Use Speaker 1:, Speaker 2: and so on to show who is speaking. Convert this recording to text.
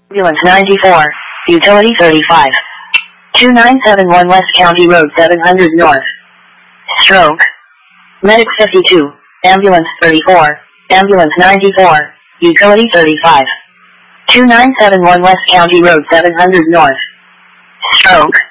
Speaker 1: Ambulance 94, Utility 35. 2971 West County Road 700 North. Stroke. Medic 52, Ambulance 34, Ambulance 94, Utility 35. 2971 West County Road 700 North. Stroke.